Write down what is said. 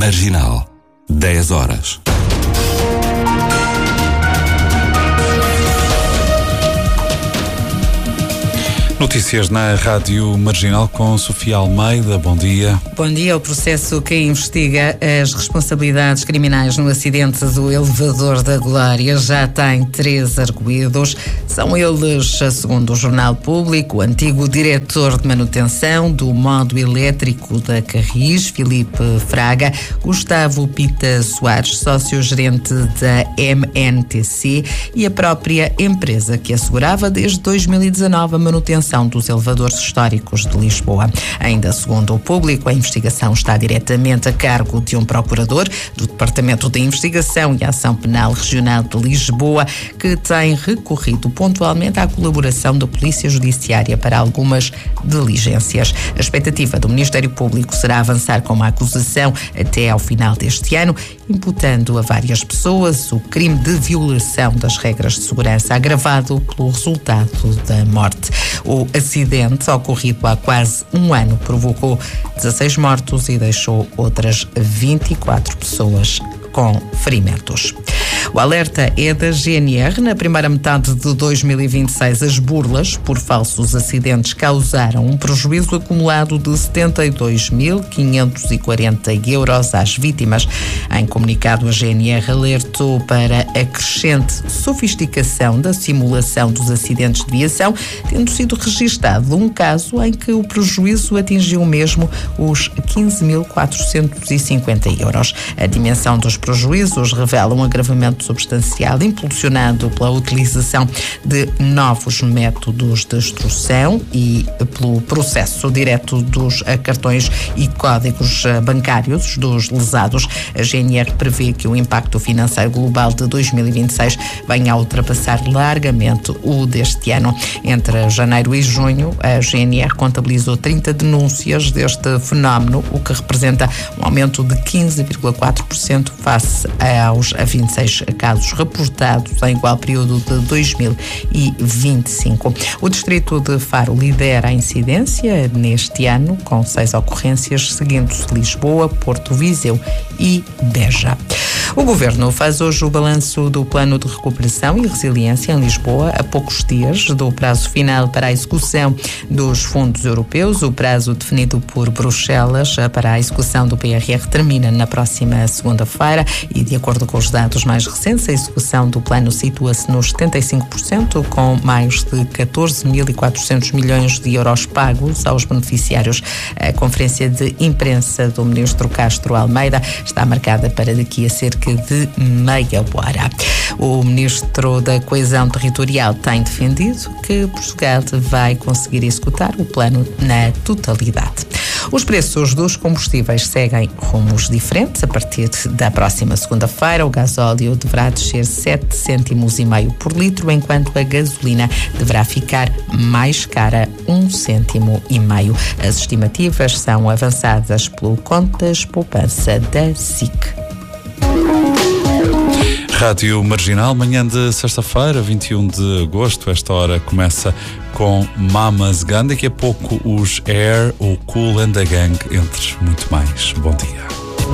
Marginal, 10 horas. Notícias na Rádio Marginal com Sofia Almeida. Bom dia. Bom dia. O processo que investiga as responsabilidades criminais no acidente do elevador da Glória já tem 3 arguidos. São eles, segundo o Jornal Público, o antigo diretor de manutenção do modo elétrico da Carris, Filipe Fraga, Gustavo Pita Soares, sócio-gerente da MNTC, e a própria empresa que assegurava desde 2019 a manutenção dos elevadores históricos de Lisboa. Ainda segundo o Público, a investigação está diretamente a cargo de um procurador do Departamento de Investigação e Ação Penal Regional de Lisboa, que tem recorrido pontualmente à colaboração da Polícia Judiciária para algumas diligências. A expectativa do Ministério Público será avançar com uma acusação até ao final deste ano, imputando a várias pessoas o crime de violação das regras de segurança agravado pelo resultado da morte. O acidente, ocorrido há quase um ano, provocou 16 mortos e deixou outras 24 pessoas com ferimentos. O alerta é da GNR. Na primeira metade de 2026, as burlas por falsos acidentes causaram um prejuízo acumulado de 72.540 euros às vítimas. Em comunicado, a GNR alertou para a crescente sofisticação da simulação dos acidentes de viação, tendo sido registado um caso em que o prejuízo atingiu mesmo os 15.450 euros. A dimensão dos prejuízos revela um agravamento substancial, impulsionado pela utilização de novos métodos de extorsão e pelo processo direto dos cartões e códigos bancários dos lesados. A GNR prevê que o impacto financeiro global de 2026 venha a ultrapassar largamente o deste ano. Entre janeiro e junho, a GNR contabilizou 30 denúncias deste fenómeno, o que representa um aumento de 15,4% face aos 26 casos reportados em igual período de 2025. O distrito de Faro lidera a incidência neste ano, com 6 ocorrências, seguindo-se Lisboa, Porto, Viseu e Beja. O Governo faz hoje o balanço do Plano de Recuperação e Resiliência em Lisboa, a poucos dias do prazo final para a execução dos fundos europeus. O prazo definido por Bruxelas para a execução do PRR termina na próxima segunda-feira e, de acordo com os dados mais recentes, a execução do plano situa-se nos 75%, com mais de 14.400 milhões de euros pagos aos beneficiários. A conferência de imprensa do Ministro Castro Almeida está marcada para daqui a cerca de meia hora. O Ministro da Coesão Territorial tem defendido que Portugal vai conseguir executar o plano na totalidade. Os preços dos combustíveis seguem rumos diferentes. A partir da próxima segunda-feira, o gasóleo deverá descer 7,5 cêntimos por litro, enquanto a gasolina deverá ficar mais cara, 1,5 cêntimo. As estimativas são avançadas pelo Contas Poupança da SIC. Rádio Marginal, manhã de sexta-feira, 21 de agosto. Esta hora começa com Mama's Gun. Daqui a pouco os Air, o Kool and the Gang, entre muito mais. Bom dia.